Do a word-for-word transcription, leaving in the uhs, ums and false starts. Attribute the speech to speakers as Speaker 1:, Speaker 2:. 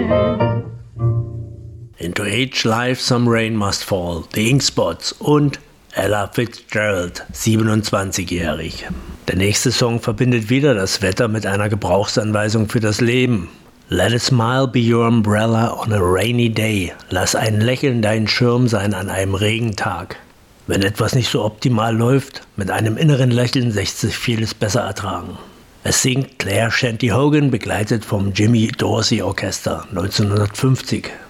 Speaker 1: Into Each Life Some Rain Must Fall, The Ink Spots und Ella Fitzgerald, siebenundzwanzigjährig. Der nächste Song verbindet wieder das Wetter mit einer Gebrauchsanweisung für das Leben. Let a smile be your umbrella on a rainy day. Lass ein Lächeln dein Schirm sein an einem Regentag. Wenn etwas nicht so optimal läuft, mit einem inneren Lächeln lässt sich vieles besser ertragen. Es singt Claire Shanty Hogan, begleitet vom Jimmy Dorsey Orchester neunzehnhundertfünfzig.